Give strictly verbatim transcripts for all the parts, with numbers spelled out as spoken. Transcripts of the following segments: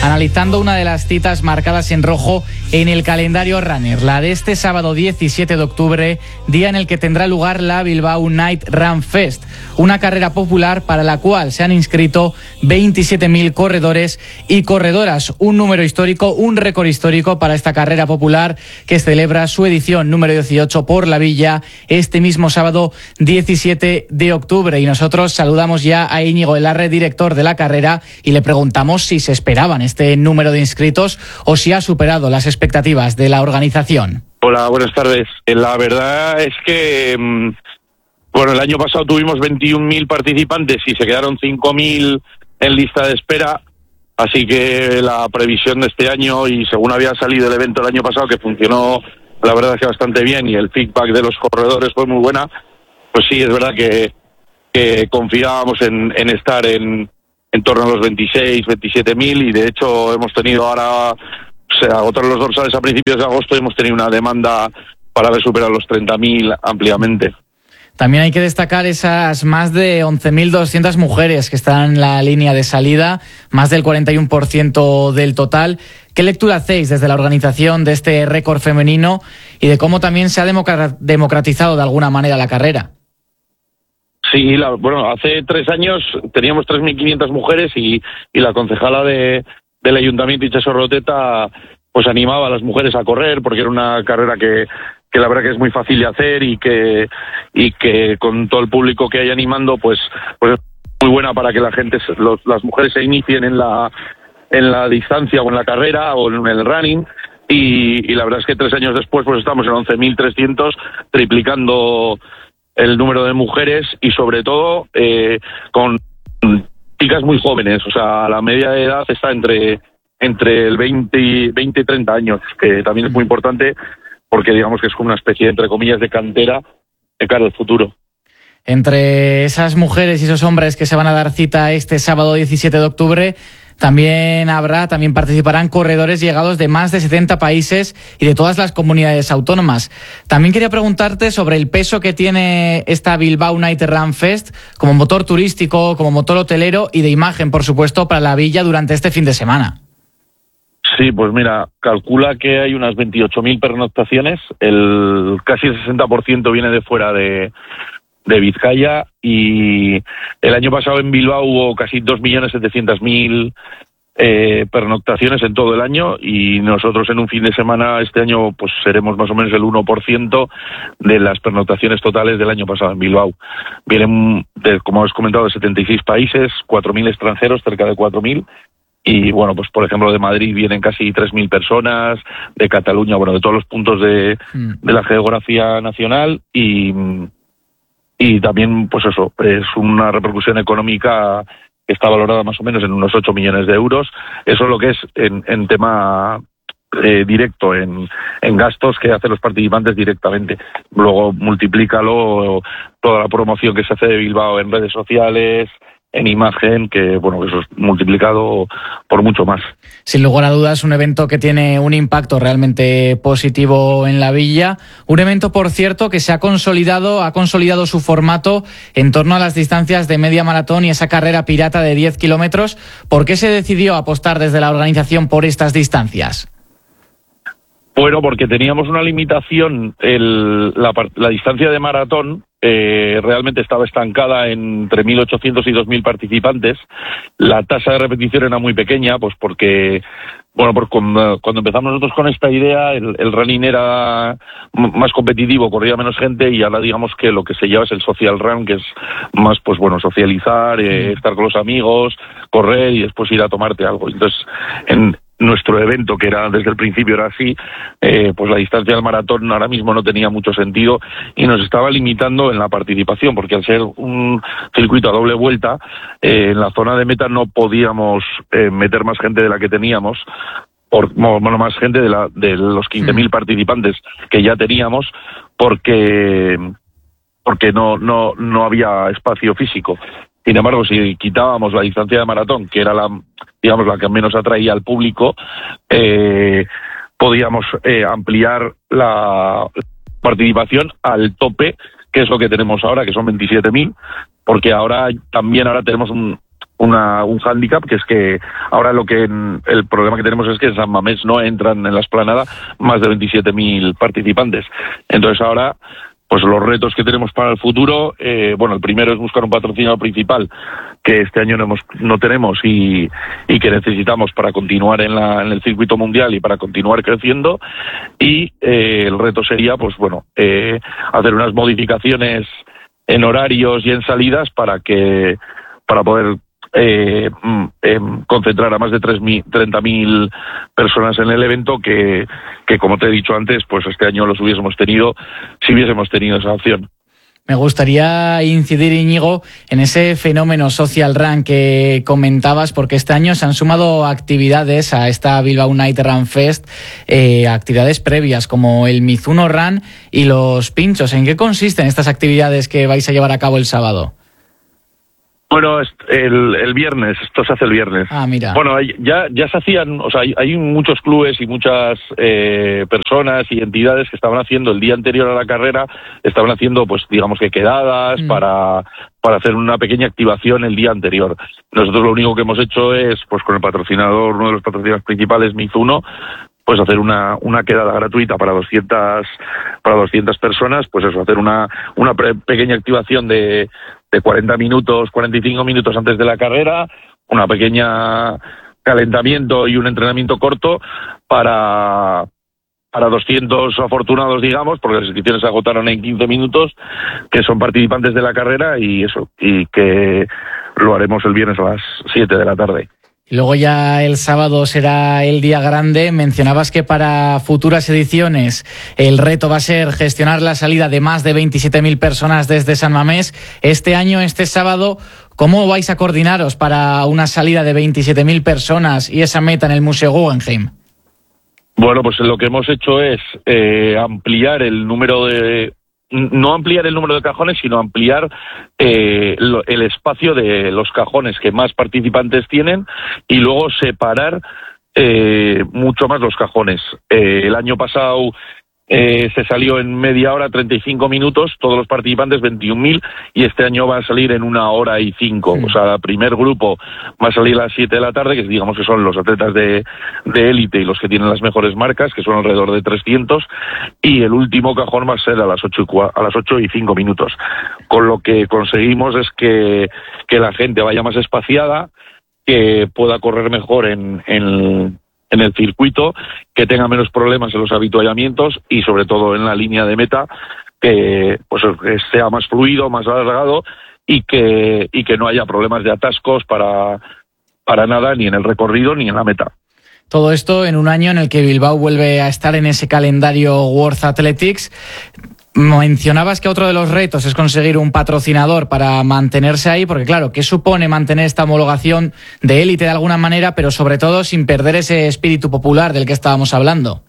analizando una de las citas marcadas en rojo en el calendario runner, la de este sábado diecisiete de octubre, día en el que tendrá lugar la Bilbao Night Run Fest, una carrera popular para la cual se han inscrito veintisiete mil corredores y corredoras, un número histórico, un récord histórico para esta carrera popular que celebra su edición número dieciocho por la Villa este mismo sábado diecisiete de octubre. Y nosotros saludamos ya a Íñigo Elarre, director de la carrera, y le preguntamos si se esperaban este número de inscritos o si ha superado las expectativas de la organización. Hola, buenas tardes. La verdad es que, bueno, el año pasado tuvimos veintiún mil participantes y se quedaron cinco mil en lista de espera, así que la previsión de este año, y según había salido el evento el año pasado, que funcionó la verdad es que bastante bien y el feedback de los corredores fue muy buena, pues sí, es verdad que, que confiábamos en, en estar en en torno a los veintiséis, veintisiete mil, y de hecho hemos tenido ahora, se agotaron los dorsales a principios de agosto y hemos tenido una demanda para haber superado los treinta mil ampliamente. También hay que destacar esas más de once mil doscientas mujeres que están en la línea de salida, más del cuarenta y uno por ciento del total. ¿Qué lectura hacéis desde la organización de este récord femenino y de cómo también se ha democratizado de alguna manera la carrera? Sí, la, bueno, hace tres años teníamos tres mil quinientas mujeres y, y la concejala de, del Ayuntamiento, Itxaso Roteta, pues animaba a las mujeres a correr porque era una carrera que, que la verdad que es muy fácil de hacer y que y que con todo el público que hay animando, pues, pues es muy buena para que la gente, los, las mujeres se inicien en la en la distancia o en la carrera o en el running. Y, y la verdad es que tres años después pues estamos en once mil trescientos, triplicando el número de mujeres y sobre todo eh, con chicas muy jóvenes, o sea, la media de edad está entre entre el veinte y treinta años, que también es muy importante porque digamos que es como una especie, entre comillas, de cantera de cara al futuro. Entre esas mujeres y esos hombres que se van a dar cita este sábado diecisiete de octubre, también habrá, también participarán corredores llegados de más de setenta países y de todas las comunidades autónomas. También quería preguntarte sobre el peso que tiene esta Bilbao Night Run Fest como motor turístico, como motor hotelero y de imagen, por supuesto, para la Villa durante este fin de semana. Sí, pues mira, calcula que hay unas veintiocho mil pernoctaciones, el casi el sesenta por ciento viene de fuera de... de Vizcaya, y el año pasado en Bilbao hubo casi dos millones setecientas mil eh, pernoctaciones en todo el año, y nosotros en un fin de semana este año pues seremos más o menos el uno por ciento de las pernoctaciones totales del año pasado en Bilbao. Vienen, de, como has comentado, de setenta y seis países, cuatro mil extranjeros, cerca de cuatro mil, y bueno, pues por ejemplo de Madrid vienen casi tres mil personas, de Cataluña, bueno, de todos los puntos de, mm. de la geografía nacional, y Y también, pues eso, es una repercusión económica que está valorada más o menos en unos ocho millones de euros. Eso es lo que es en, en tema eh, directo, en, en gastos que hacen los participantes directamente. Luego multiplícalo toda la promoción que se hace de Bilbao en redes sociales, en imagen, que bueno, eso es multiplicado por mucho más. Sin lugar a dudas, un evento que tiene un impacto realmente positivo en la Villa. Un evento, por cierto, que se ha consolidado, ha consolidado su formato en torno a las distancias de media maratón y esa carrera pirata de diez kilómetros. ¿Por qué se decidió apostar desde la organización por estas distancias? Bueno, porque teníamos una limitación, el, la, la distancia de maratón eh, realmente estaba estancada entre mil ochocientos y dos mil participantes. La tasa de repetición era muy pequeña, pues porque, bueno, por cuando, cuando empezamos nosotros con esta idea, el, el running era más competitivo, corría menos gente, y ahora digamos que lo que se lleva es el social run, que es más, pues bueno, socializar, eh, estar con los amigos, correr y después ir a tomarte algo. Entonces, en nuestro evento, que era desde el principio era así, eh, pues la distancia del maratón ahora mismo no tenía mucho sentido y nos estaba limitando en la participación, porque al ser un circuito a doble vuelta, eh, en la zona de meta no podíamos eh, meter más gente de la que teníamos, por, bueno, más gente de, la, de los quince mil participantes que ya teníamos, porque porque no no no había espacio físico. Sin embargo, si quitábamos la distancia de maratón, que era la, digamos, la que menos atraía al público, eh, podíamos eh, ampliar la participación al tope, que es lo que tenemos ahora, que son veintisiete mil, porque ahora también ahora tenemos un, una, un hándicap, que es que ahora lo que el problema que tenemos es que en San Mamés no entran en la explanada más de veintisiete mil participantes. Entonces ahora, pues los retos que tenemos para el futuro, eh, bueno, el primero es buscar un patrocinador principal, que este año no, hemos, no tenemos y, y que necesitamos para continuar en, la, en el circuito mundial y para continuar creciendo. Y eh, el reto sería, pues bueno, eh, hacer unas modificaciones en horarios y en salidas para que para poder eh, eh, concentrar a más de treinta mil personas en el evento, que, que como te he dicho antes, pues este año los hubiésemos tenido si hubiésemos tenido esa opción. Me gustaría incidir, Íñigo, en ese fenómeno Social Run que comentabas, porque este año se han sumado actividades a esta Bilbao Night Run Fest, eh, actividades previas como el Mizuno Run y los pinchos. ¿En qué consisten estas actividades que vais a llevar a cabo el sábado? Bueno, el, el viernes, esto se hace el viernes. Ah, mira. Bueno, ya, ya se hacían, o sea, hay, hay muchos clubes y muchas eh, personas y entidades que estaban haciendo el día anterior a la carrera, estaban haciendo, pues, digamos que quedadas mm. para, para hacer una pequeña activación el día anterior. Nosotros lo único que hemos hecho es, pues, con el patrocinador, uno de los patrocinadores principales, Mizuno, pues hacer una, una quedada gratuita para doscientas, para doscientas personas, pues eso, hacer una, una pre- pequeña activación de, de cuarenta minutos, cuarenta y cinco minutos antes de la carrera, una pequeña calentamiento y un entrenamiento corto para, para doscientos afortunados, digamos, porque las inscripciones se agotaron en quince minutos, que son participantes de la carrera, y eso, y que lo haremos el viernes a las siete de la tarde. Y luego ya el sábado será el día grande. Mencionabas que para futuras ediciones el reto va a ser gestionar la salida de más de veintisiete mil personas desde San Mamés. Este año, este sábado, ¿cómo vais a coordinaros para una salida de veintisiete mil personas y esa meta en el Museo Guggenheim? Bueno, pues lo que hemos hecho es eh, ampliar el número de... no ampliar el número de cajones, sino ampliar eh, lo, el espacio de los cajones que más participantes tienen, y luego separar eh, mucho más los cajones. Eh, el año pasado eh, se salió en media hora, treinta y cinco minutos, todos los participantes veintiún mil, y este año va a salir en una hora y cinco. Sí. O sea, el primer grupo va a salir a las siete de la tarde, que digamos que son los atletas de de élite y los que tienen las mejores marcas, que son alrededor de trescientos, y el último cajón va a ser a las ocho y cua- a las ocho y cinco minutos. Con lo que conseguimos es que, que la gente vaya más espaciada, que pueda correr mejor en, en en el circuito, que tenga menos problemas en los habituallamientos y sobre todo en la línea de meta, que pues que sea más fluido, más alargado, y que y que no haya problemas de atascos para para nada, ni en el recorrido ni en la meta. Todo esto en un año en el que Bilbao vuelve a estar en ese calendario World Athletics. Mencionabas que otro de los retos es conseguir un patrocinador para mantenerse ahí, porque claro, ¿qué supone mantener esta homologación de élite de alguna manera, pero sobre todo sin perder ese espíritu popular del que estábamos hablando?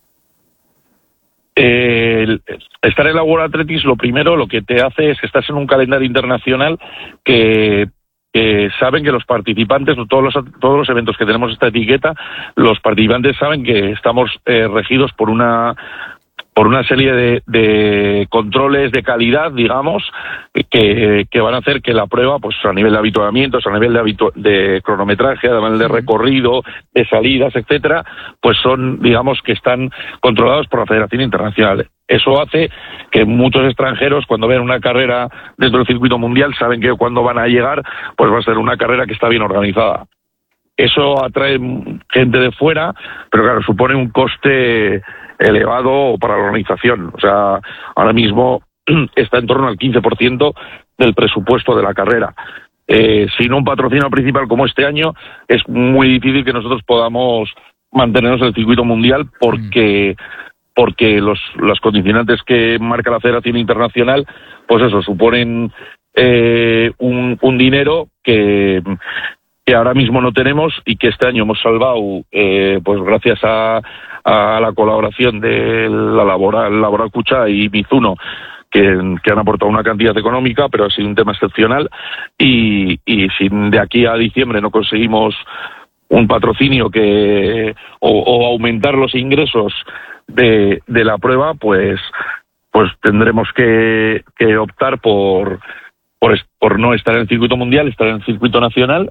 Eh, estar en la World Athletics, lo primero, lo que te hace es que estás en un calendario internacional que que saben que los participantes, todos los todos los eventos que tenemos esta etiqueta, los participantes saben que estamos eh, regidos por una por una serie de, de controles de calidad, digamos, que, que van a hacer que la prueba, pues a nivel de habituamientos, a nivel de, habitu- de cronometraje, a nivel de recorrido, de salidas, etcétera, pues son, digamos, que están controlados por la Federación Internacional. Eso hace que muchos extranjeros, cuando ven una carrera dentro del circuito mundial, saben que cuando van a llegar, pues va a ser una carrera que está bien organizada. Eso atrae gente de fuera, pero claro, supone un coste elevado para la organización. O sea, ahora mismo está en torno al quince por ciento del presupuesto de la carrera. Eh, sin un patrocinador principal como este año, es muy difícil que nosotros podamos mantenernos en el circuito mundial, porque porque los las condicionantes que marca la Federación Internacional, pues eso, suponen eh, un, un dinero que que ahora mismo no tenemos, y que este año hemos salvado, eh, pues gracias a, a la colaboración de la Laboral, Laboral Cucha y Mizuno, que, que han aportado una cantidad económica, pero ha sido un tema excepcional, y, y si de aquí a diciembre no conseguimos un patrocinio que o, o aumentar los ingresos de, de la prueba, pues pues tendremos que, que optar por, por por no estar en el circuito mundial, estar en el circuito nacional,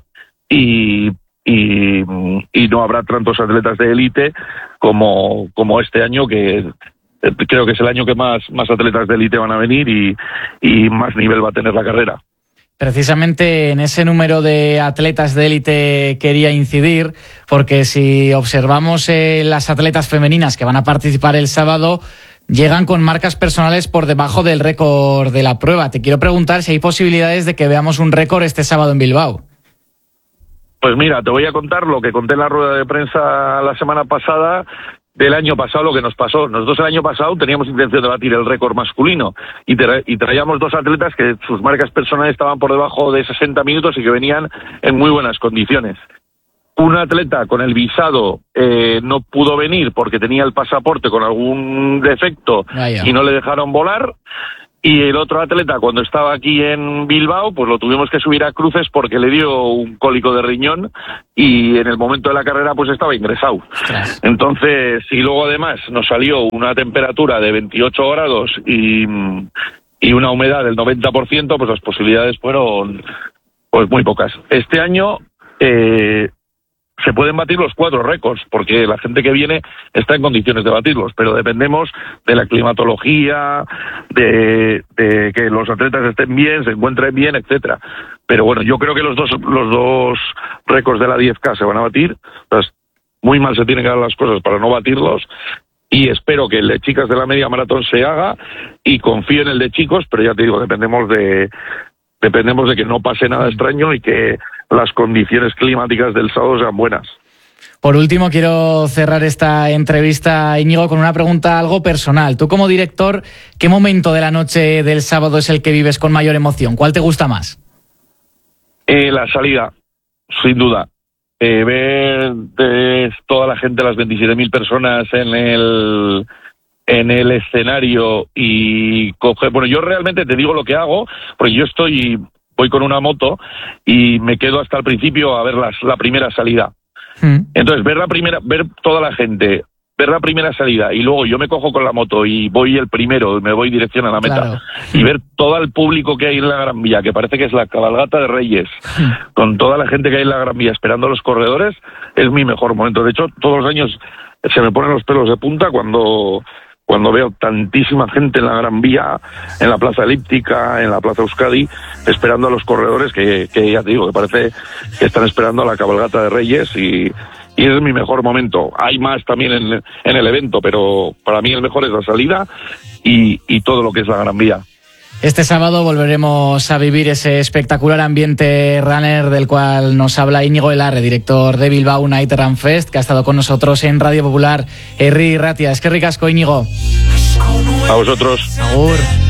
y, y, y no habrá tantos atletas de élite como, como este año, que creo que es el año que más, más atletas de élite van a venir y, y más nivel va a tener la carrera. Precisamente en ese número de atletas de élite quería incidir, porque si observamos eh, las atletas femeninas que van a participar el sábado, llegan con marcas personales por debajo del récord de la prueba. Te quiero preguntar si hay posibilidades de que veamos un récord este sábado en Bilbao. Pues mira, te voy a contar lo que conté en la rueda de prensa la semana pasada, del año pasado, lo que nos pasó. Nosotros el año pasado teníamos intención de batir el récord masculino y, tra- y traíamos dos atletas que sus marcas personales estaban por debajo de sesenta minutos y que venían en muy buenas condiciones. Un atleta con el visado eh, no pudo venir porque tenía el pasaporte con algún defecto Vaya. y no le dejaron volar. Y el otro atleta, cuando estaba aquí en Bilbao, pues lo tuvimos que subir a cruces porque le dio un cólico de riñón y en el momento de la carrera pues estaba ingresado. Ostras. Entonces, y luego además nos salió una temperatura de veintiocho grados y, y una humedad del noventa por ciento, pues las posibilidades fueron pues muy pocas. Este año eh, se pueden batir los cuatro récords, porque la gente que viene está en condiciones de batirlos, pero dependemos de la climatología, de, de que los atletas estén bien, se encuentren bien, etcétera. Pero bueno, yo creo que los dos los dos récords de la diez K se van a batir. Pues muy mal se tienen que dar las cosas para no batirlos, y espero que el de chicas de la media maratón se haga, y confío en el de chicos, pero ya te digo, dependemos de dependemos de que no pase nada extraño y que las condiciones climáticas del sábado sean buenas. Por último, quiero cerrar esta entrevista, Íñigo, con una pregunta algo personal. Tú, como director, ¿qué momento de la noche del sábado es el que vives con mayor emoción? ¿Cuál te gusta más? Eh, la salida, sin duda. Eh, ver eh, toda la gente, las veintisiete mil personas en el en el escenario y coger... Bueno, yo realmente te digo lo que hago, porque yo estoy... voy con una moto y me quedo hasta el principio a ver las, la primera salida. Mm. Entonces, ver la primera, ver toda la gente, ver la primera salida y luego yo me cojo con la moto y voy el primero, me voy dirección a la meta. Claro. Y ver todo el público que hay en la Gran Vía, que parece que es la cabalgata de Reyes, mm. con toda la gente que hay en la Gran Vía esperando a los corredores, es mi mejor momento. De hecho, todos los años se me ponen los pelos de punta cuando... cuando veo tantísima gente en la Gran Vía, en la Plaza Elíptica, en la Plaza Euskadi, esperando a los corredores, que, que ya te digo, que parece que están esperando a la cabalgata de Reyes, y, y es mi mejor momento. Hay más también en, en el evento, pero para mí el mejor es la salida y, y todo lo que es la Gran Vía. Este sábado volveremos a vivir ese espectacular ambiente runner del cual nos habla Íñigo Elarre, director de Bilbao Night Run Fest, que ha estado con nosotros en Radio Popular. Herri Ratia, es que ricasco, Íñigo. A vosotros. Agur.